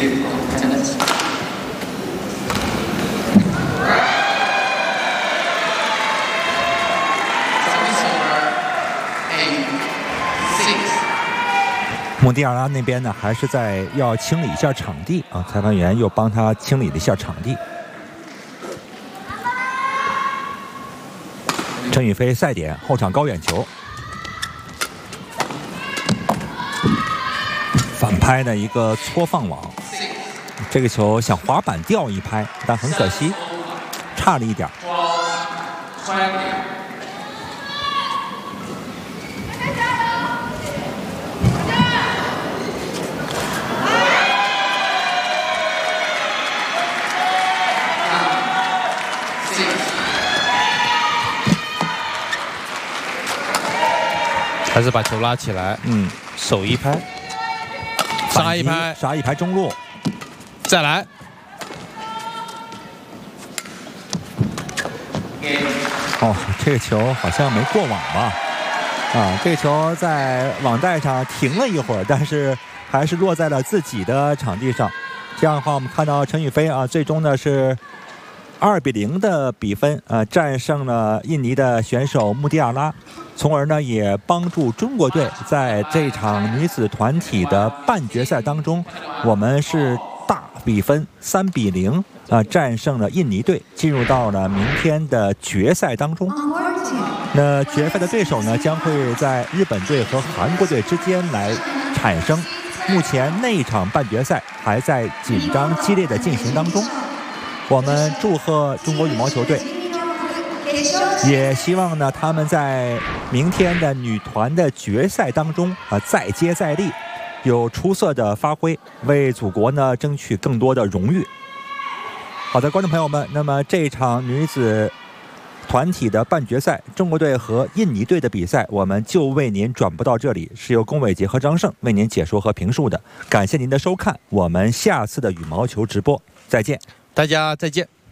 穆蒂亚拉那边呢，还是在要清理一下场地啊，裁判员又帮他清理了一下场地。陈雨菲赛点后场高远球，反拍的一个搓放网，这个球想滑板吊一拍，但很可惜，差了一点。 还是把球拉起来，手一拍，杀一拍， 杀一拍中路， 再来。 哦，这个球好像没过网吧？啊，这个球在网带上停了一会儿，但是还是落在了自己的场地上。这样的话，我们看到陈雨菲啊，最终呢是2-0的比分，战胜了印尼的选手穆蒂亚拉，从而呢也帮助中国队在这场女子团体的半决赛当中，我们是大比分3-0战胜了印尼队，进入到了明天的决赛当中。那决赛的对手呢，将会在日本队和韩国队之间来产生。目前那一场半决赛还在紧张激烈的进行当中。我们祝贺中国羽毛球队，也希望呢他们在明天的女团的决赛当中再接再厉，有出色的发挥，为祖国呢争取更多的荣誉。好的，观众朋友们，那么这场女子团体的半决赛，中国队和印尼队的比赛，我们就为您转播到这里，是由龚伟杰和张胜为您解说和评述的。感谢您的收看，我们下次的羽毛球直播再见。 大家再见。